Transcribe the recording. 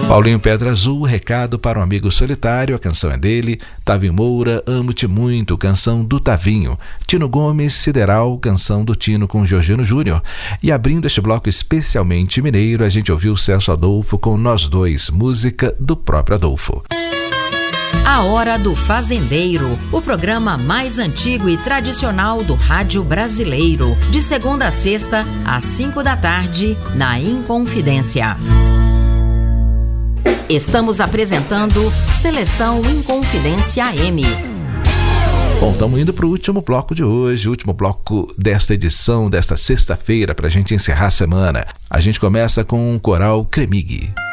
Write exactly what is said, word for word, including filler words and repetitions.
Paulinho Pedra Azul, Recado para um Amigo Solitário, a canção é dele. Tavinho Moura, Amo-te Muito, canção do Tavinho. Tino Gomes, Sideral, canção do Tino com Georgino Júnior. E abrindo este bloco especialmente mineiro, a gente ouviu Celso Adolfo com Nós Dois, música do próprio Adolfo. A Hora do Fazendeiro, o programa mais antigo e tradicional do rádio brasileiro. De segunda a sexta, às cinco da tarde, na Inconfidência. Estamos apresentando Seleção Inconfidência A M. Bom, estamos indo para o último bloco de hoje, o último bloco desta edição, desta sexta-feira, para a gente encerrar a semana. A gente começa com o coral Cremig.